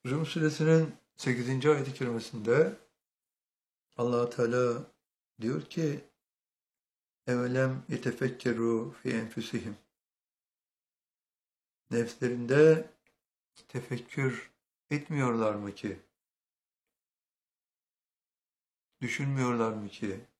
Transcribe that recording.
Rum suresinin 8. ayet-i kerimesinde Allah Teala diyor ki evelem yetefekkeru fi enfusihim, nefslerinde tefekkür etmiyorlar mı ki, düşünmüyorlar mı ki